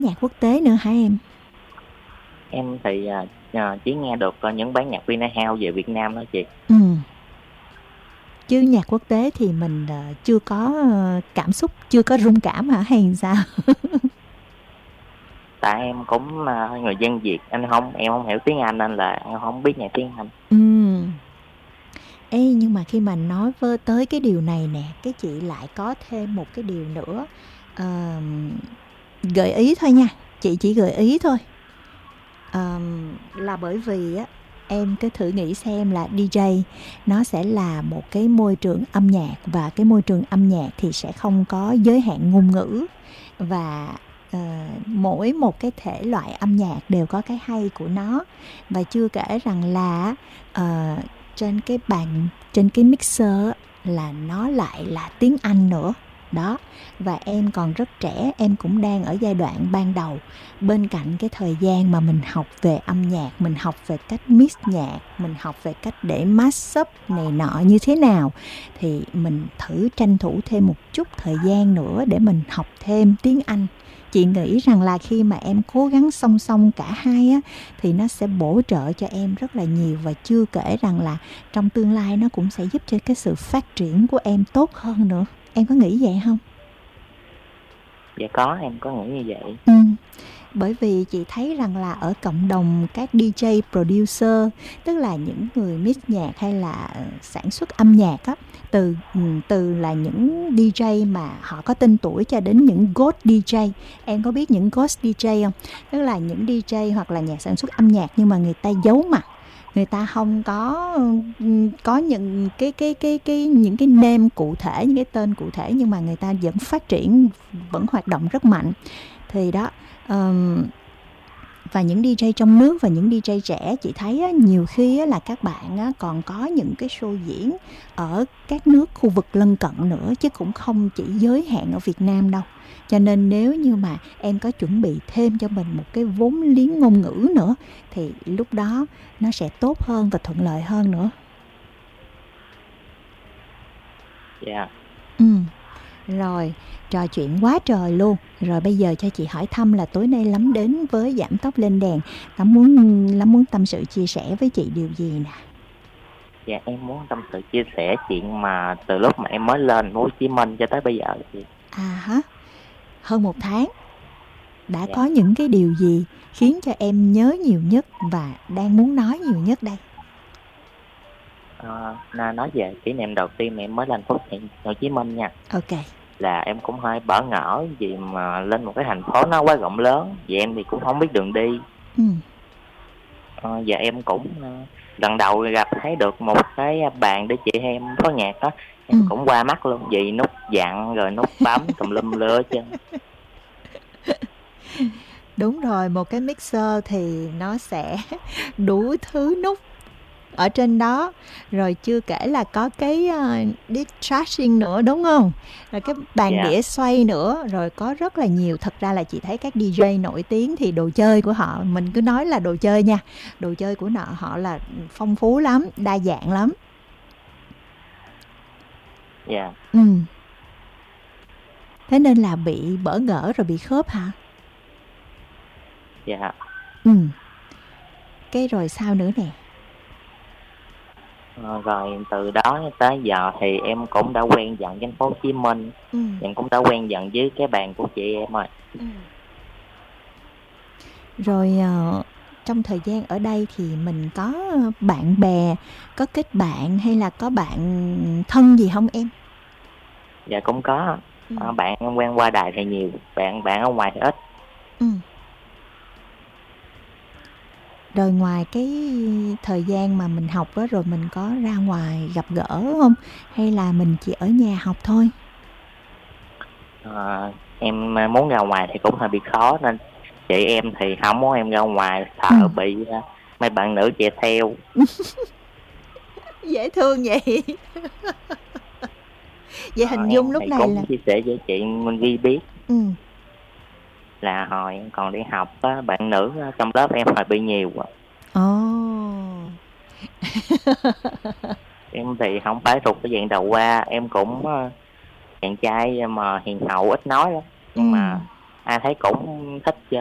nhạc quốc tế nữa hả em? Em thì chỉ nghe được những bản nhạc Vinahouse về Việt Nam thôi chị. Ừ. Chứ nhạc quốc tế thì mình chưa có cảm xúc, chưa có rung cảm hả hay sao? Tại em cũng người dân Việt, em không hiểu tiếng Anh nên là em không biết nhạc tiếng Anh. Ừ. Ê, nhưng mà khi mà nói tới cái điều này nè, cái chị lại có thêm một cái điều nữa. Ờ, gợi ý thôi nha, chị chỉ gợi ý thôi. Là bởi vì á, em cứ thử nghĩ xem là DJ nó sẽ là một cái môi trường âm nhạc, và cái môi trường âm nhạc thì sẽ không có giới hạn ngôn ngữ, và mỗi một cái thể loại âm nhạc đều có cái hay của nó, và chưa kể rằng là ờ, trên cái bàn, trên cái mixer á, là nó lại là tiếng Anh nữa đó. Và em còn rất trẻ, em cũng đang ở giai đoạn ban đầu. Bên cạnh cái thời gian mà mình học về âm nhạc, mình học về cách mix nhạc, mình học về cách để mash up này nọ như thế nào, thì mình thử tranh thủ thêm một chút thời gian nữa để mình học thêm tiếng Anh. Chị nghĩ rằng là khi mà em cố gắng song song cả hai á, thì nó sẽ bổ trợ cho em rất là nhiều, và chưa kể rằng là trong tương lai nó cũng sẽ giúp cho cái sự phát triển của em tốt hơn nữa. Em có nghĩ vậy không? Dạ có, em có nghĩ như vậy. Ừ. Bởi vì chị thấy rằng là ở cộng đồng các DJ producer, tức là những người mix nhạc hay là sản xuất âm nhạc á, từ là những DJ mà họ có tên tuổi cho đến những ghost DJ. Em có biết những ghost DJ không? Tức là những DJ hoặc là nhà sản xuất âm nhạc nhưng mà người ta giấu mặt, người ta không có những cái những cái name cụ thể, những cái tên cụ thể, nhưng mà người ta vẫn phát triển, vẫn hoạt động rất mạnh. Thì đó, và những DJ trong nước và những DJ trẻ, chị thấy á, nhiều khi á, là các bạn á, còn có những cái show diễn ở các nước khu vực lân cận nữa, chứ cũng không chỉ giới hạn ở Việt Nam đâu. Cho nên nếu như mà em có chuẩn bị thêm cho mình một cái vốn liếng ngôn ngữ nữa, thì lúc đó nó sẽ tốt hơn và thuận lợi hơn nữa. Dạ. Ừ. Rồi, trò chuyện quá trời luôn. Rồi bây giờ cho chị hỏi thăm là tối nay Lắm đến với Giảm Tốc Lên Đèn, Lắm muốn tâm sự chia sẻ với chị điều gì nè? Dạ em muốn tâm sự chia sẻ chuyện mà từ lúc mà em mới lên thành phố Hồ Chí Minh cho tới bây giờ chị. À hả? Hơn một tháng. Đã Dạ. có những cái điều gì khiến cho em nhớ nhiều nhất và đang muốn nói nhiều nhất đây? Nói về kỷ niệm đầu tiên mà em mới lên thành phố Hồ Chí Minh nha. Ok. Là em cũng hơi bỡ ngỡ vì mà lên một cái thành phố nó quá rộng lớn, vì em thì cũng không biết đường đi. Ừ. Và em cũng lần đầu gặp thấy được một cái bàn để chị em phối nhạc đó, em cũng qua mắt luôn, vì nút dặn rồi nút bấm tùm lum lưa chứ. Đúng rồi, một cái mixer thì nó sẽ đủ thứ nút ở trên đó, rồi chưa kể là có cái discharging nữa đúng không, rồi cái bàn đĩa xoay nữa, rồi có rất là nhiều. Thật ra là chị thấy các DJ nổi tiếng thì đồ chơi của họ, mình cứ nói là đồ chơi nha, đồ chơi của họ là phong phú lắm, đa dạng lắm. Dạ. Thế nên là bị bỡ ngỡ rồi bị khớp hả? Dạ. Cái rồi sao nữa nè? Rồi từ đó tới giờ thì em cũng đã quen dần với thành phố Hồ Chí Minh. Em cũng đã quen dần với cái bàn của chị em rồi. Rồi trong thời gian ở đây thì mình có bạn bè, có kết bạn hay là có bạn thân gì không em? Dạ cũng có. Bạn em quen qua đài thì nhiều, bạn ở ngoài thì ít. Rồi ngoài cái thời gian mà mình học đó, rồi mình có ra ngoài gặp gỡ không? Hay là mình chỉ ở nhà học thôi? Em muốn ra ngoài thì cũng hơi bị khó, nên chị em thì không muốn em ra ngoài, sợ bị mấy bạn nữ chạy theo. Dễ thương vậy. Vậy hình dung lúc này này cũng là chia sẻ với chị Minh Vi biết. Là hồi em còn đi học á, bạn nữ trong lớp em hơi bị nhiều quá. Em thì không phải thuộc cái dạng đầu qua, em cũng chàng trai mà hiền hậu ít nói lắm, nhưng mà ai thấy cũng thích